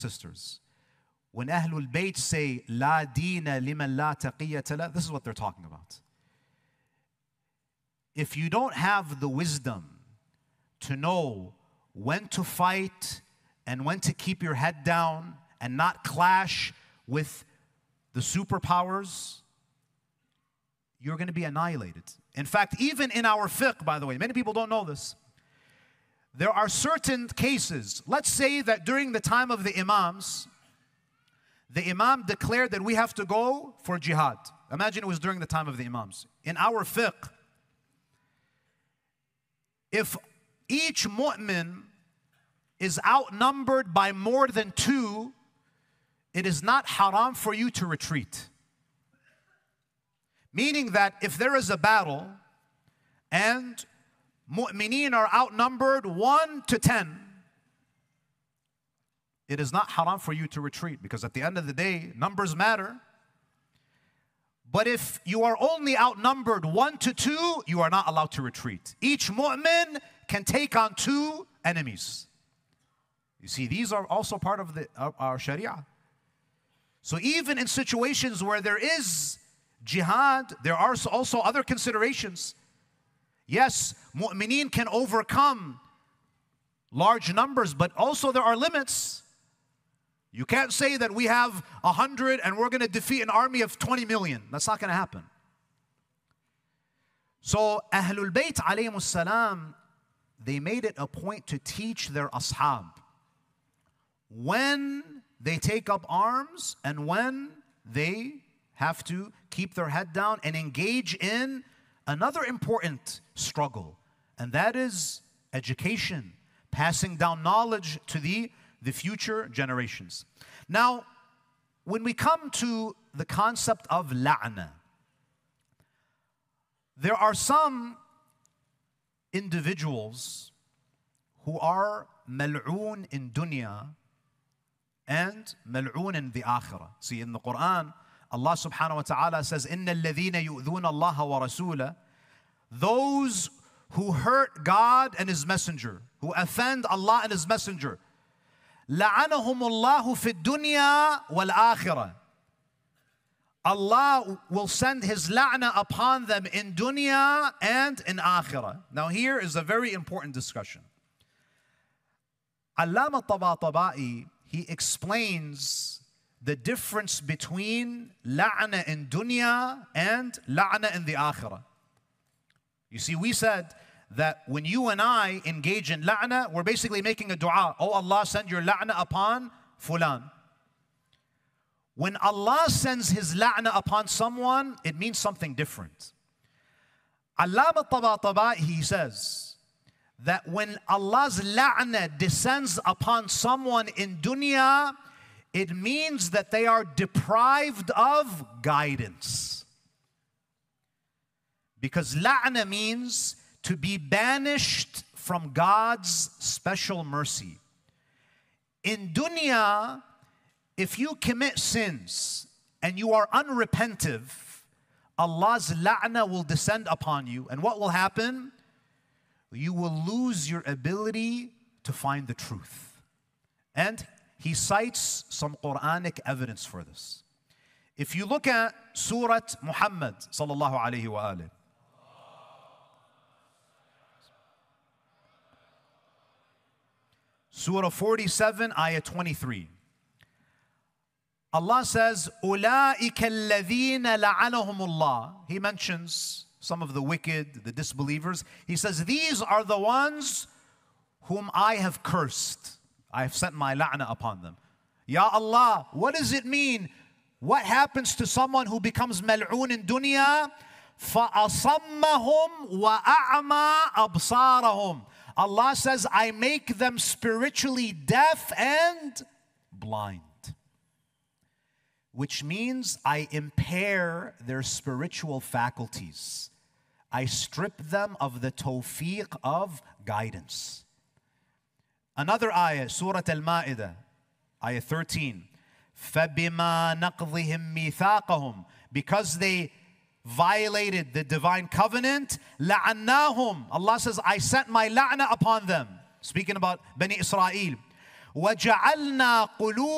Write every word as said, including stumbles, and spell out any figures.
sisters. When Ahlul Bayt say, La deena liman la taqiyata la, this is what they're talking about. If you don't have the wisdom to know when to fight and when to keep your head down and not clash with the superpowers, you're going to be annihilated. In fact, even in our fiqh, by the way, many people don't know this. There are certain cases. Let's say that during the time of the Imams, the Imam declared that we have to go for jihad. Imagine it was during the time of the Imams. In our fiqh, if each mu'min is outnumbered by more than two, it is not haram for you to retreat. Meaning that if there is a battle and mu'mineen are outnumbered one to ten, it is not haram for you to retreat, because at the end of the day, numbers matter. But if you are only outnumbered one to two, you are not allowed to retreat. Each mu'min can take on two enemies. You see, these are also part of the, our, our sharia. So even in situations where there is jihad, there are also other considerations. Yes, mu'mineen can overcome large numbers, but also there are limits. You can't say that we have a hundred and we're going to defeat an army of twenty million. That's not going to happen. So Ahlul Bayt alayhimus salam, they made it a point to teach their ashab when they take up arms and when they have to keep their head down and engage in another important struggle, and that is education, passing down knowledge to the the future generations. Now, when we come to the concept of la'na, there are some individuals who are mal'oon in dunya and mal'oon in the akhirah. See, in the Quran, Allah subhanahu wa ta'ala says, إِنَّ الَّذِينَ يُؤْذُونَ اللَّهَ وَرَسُولَهُ, those who hurt God and His Messenger, who offend Allah and His Messenger, لَعَنَهُمُ اللَّهُ فِي الدُّنْيَا وَالْآخِرَةِ, Allah will send His la'na upon them in dunya and in akhirah. Now here is a very important discussion. Allama Tabatabai, he explains the difference between la'na in dunya and la'na in the akhirah. You see, we said that when you and I engage in la'na, we're basically making a dua. Oh Allah, send your la'na upon fulan. When Allah sends His la'na upon someone, it means something different. Allama Tabatabai, he says that when Allah's la'na descends upon someone in dunya, it means that they are deprived of guidance. Because la'na means to be banished from God's special mercy. In dunya, if you commit sins and you are unrepentive, Allah's la'na will descend upon you. And what will happen? You will lose your ability to find the truth. And he cites some Quranic evidence for this. If you look at Surah Muhammad sallallahu alayhi wa alayhi, Surah forty-seven, ayah twenty-three. Allah says, أُولَٰئِكَ الَّذِينَ لَعَنَهُمُ اللَّهُ. He mentions some of the wicked, the disbelievers. He says, these are the ones whom I have cursed. I have sent my la'na upon them. Ya Allah, what does it mean? What happens to someone who becomes mal'oon in dunya? فَأَصَمَّهُمْ وَأَعْمَى أَبْصَارَهُمْ. Allah says, I make them spiritually deaf and blind. Which means I impair their spiritual faculties. I strip them of the tawfiq of guidance. Another ayah, Surah Al-Ma'idah, ayah thirteen. فَبِمَا نَقْضِهِمْ مِيثَاقَهُمْ. Because they violated the divine covenant, لَعَنَّاهُمْ. Allah says, I sent my la'na upon them. Speaking about Bani Israel. وَجَعَلْنَا قُلُوبَ